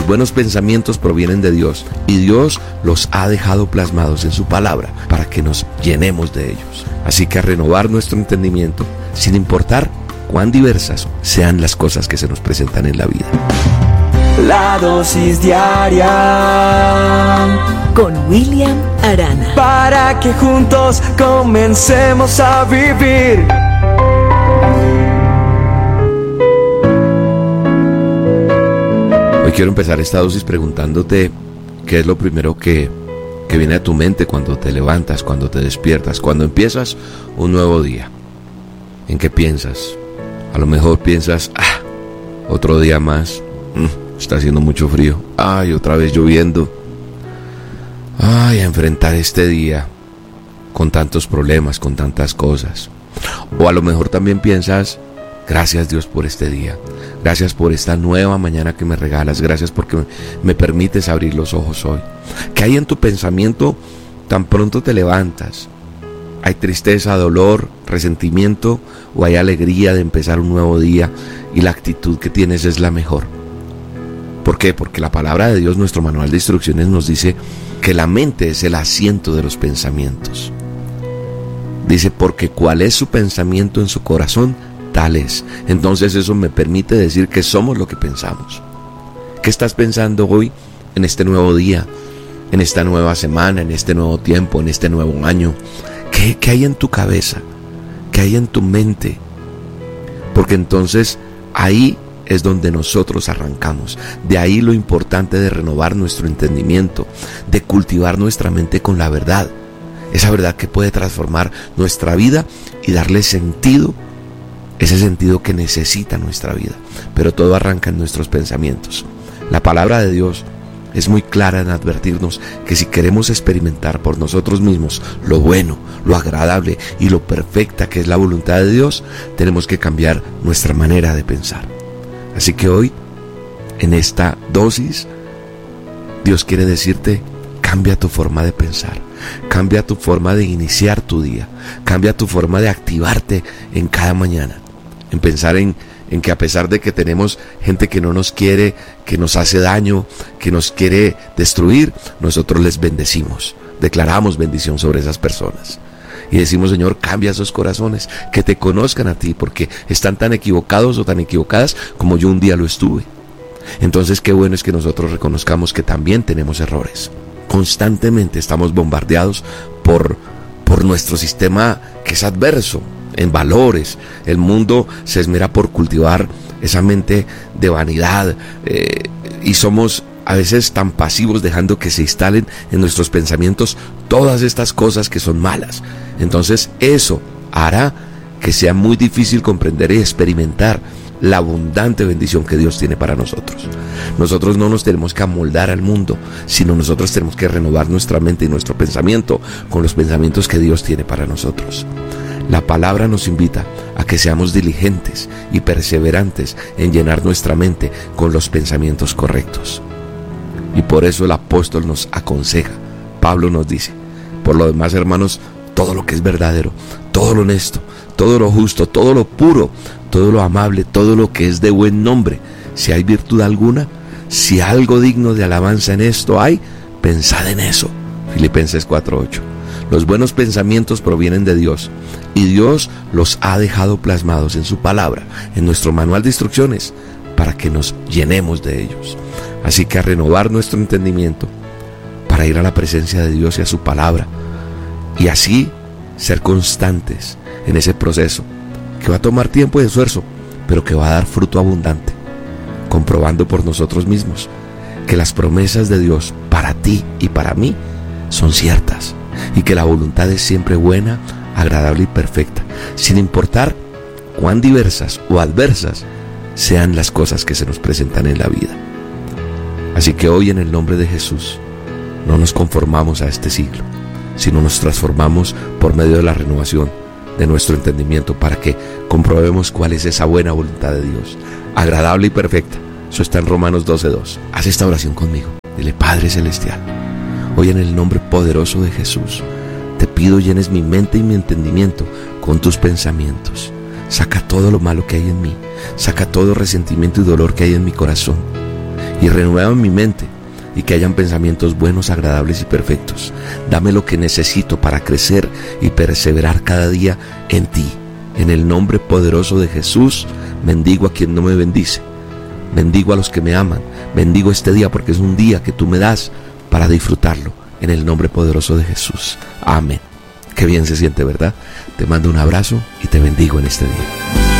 Los buenos pensamientos provienen de Dios y Dios los ha dejado plasmados en su palabra para que nos llenemos de ellos. Así que a renovar nuestro entendimiento, sin importar cuán diversas sean las cosas que se nos presentan en la vida. La dosis diaria con William Arana, para que juntos comencemos a vivir. Hoy quiero empezar esta dosis preguntándote qué es lo primero que viene a tu mente cuando te levantas, cuando te despiertas, cuando empiezas un nuevo día. ¿En qué piensas? A lo mejor piensas, otro día más, está haciendo mucho frío, otra vez lloviendo, a enfrentar este día con tantos problemas, con tantas cosas. O a lo mejor también piensas, gracias Dios por este día, gracias por esta nueva mañana que me regalas, gracias porque me permites abrir los ojos hoy. ¿Qué hay en tu pensamiento tan pronto te levantas? ¿Hay tristeza, dolor, resentimiento o hay alegría de empezar un nuevo día y la actitud que tienes es la mejor? ¿Por qué? Porque la palabra de Dios, nuestro manual de instrucciones, nos dice que la mente es el asiento de los pensamientos. Dice, porque cuál es su pensamiento en su corazón, tal es. Entonces eso me permite decir que somos lo que pensamos. ¿Qué estás pensando hoy en este nuevo día, en esta nueva semana, en este nuevo tiempo, en este nuevo año? ¿Qué hay en tu cabeza? ¿Qué hay en tu mente? Porque entonces ahí es donde nosotros arrancamos. De ahí lo importante de renovar nuestro entendimiento, de cultivar nuestra mente con la verdad. Esa verdad que puede transformar nuestra vida y darle sentido, ese sentido que necesita nuestra vida. Pero todo arranca en nuestros pensamientos. La palabra de Dios es muy clara en advertirnos que si queremos experimentar por nosotros mismos lo bueno, lo agradable y lo perfecta que es la voluntad de Dios, tenemos que cambiar nuestra manera de pensar. Así que hoy, en esta dosis, Dios quiere decirte, cambia tu forma de pensar, cambia tu forma de iniciar tu día, cambia tu forma de activarte en cada mañana, en pensar en que a pesar de que tenemos gente que no nos quiere, que nos hace daño, que nos quiere destruir, nosotros les bendecimos, declaramos bendición sobre esas personas. Y decimos, Señor, cambia esos corazones, que te conozcan a ti, porque están tan equivocados o tan equivocadas como yo un día lo estuve. Entonces, qué bueno es que nosotros reconozcamos que también tenemos errores. Constantemente estamos bombardeados por nuestro sistema que es adverso en valores. El mundo se esmera por cultivar esa mente de vanidad y somos a veces tan pasivos, dejando que se instalen en nuestros pensamientos todas estas cosas que son malas. Entonces eso hará que sea muy difícil comprender y experimentar la abundante bendición que Dios tiene para nosotros. Nosotros no nos tenemos que amoldar al mundo, sino nosotros tenemos que renovar nuestra mente y nuestro pensamiento con los pensamientos que Dios tiene para nosotros. La palabra nos invita a que seamos diligentes y perseverantes en llenar nuestra mente con los pensamientos correctos. Y por eso el apóstol nos aconseja, Pablo nos dice, por lo demás, hermanos, todo lo que es verdadero, todo lo honesto, todo lo justo, todo lo puro, todo lo amable, todo lo que es de buen nombre, si hay virtud alguna, si algo digno de alabanza en esto hay, pensad en eso. Filipenses 4:8. Los buenos pensamientos provienen de Dios y Dios los ha dejado plasmados en su palabra, en nuestro manual de instrucciones, para que nos llenemos de ellos. Así que a renovar nuestro entendimiento para ir a la presencia de Dios y a su palabra, y así ser constantes en ese proceso que va a tomar tiempo y esfuerzo, pero que va a dar fruto abundante, comprobando por nosotros mismos que las promesas de Dios para ti y para mí son ciertas, y que la voluntad es siempre buena, agradable y perfecta, sin importar cuán diversas o adversas sean las cosas que se nos presentan en la vida. Así que hoy, en el nombre de Jesús, no nos conformamos a este siglo, sino nos transformamos por medio de la renovación de nuestro entendimiento, para que comprobemos cuál es esa buena voluntad de Dios, agradable y perfecta. Eso está en Romanos 12:2. Haz esta oración conmigo. Dile: Padre Celestial, hoy en el nombre poderoso de Jesús, te pido llenes mi mente y mi entendimiento con tus pensamientos. Saca todo lo malo que hay en mí, saca todo resentimiento y dolor que hay en mi corazón, y renueva mi mente, y que hayan pensamientos buenos, agradables y perfectos. Dame lo que necesito para crecer y perseverar cada día en ti. En el nombre poderoso de Jesús, bendigo a quien no me bendice. Bendigo a los que me aman. Bendigo este día porque es un día que tú me das para disfrutarlo. En el nombre poderoso de Jesús. Amén. Qué bien se siente, ¿verdad? Te mando un abrazo y te bendigo en este día.